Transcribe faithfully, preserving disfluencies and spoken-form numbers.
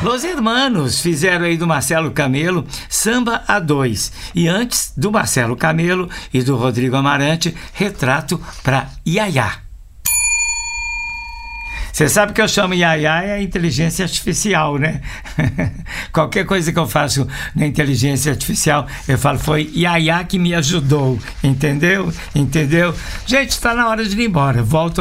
Los Hermanos fizeram aí do Marcelo Camelo Samba a Dois. E antes do Marcelo Camelo e do Rodrigo Amarante, Retrato para Iaiá. Você sabe que eu chamo Iaiá é a inteligência artificial, né? Qualquer coisa que eu faço na inteligência artificial, eu falo, foi Iaiá que me ajudou, entendeu? Entendeu? Gente, está na hora de ir embora. Volto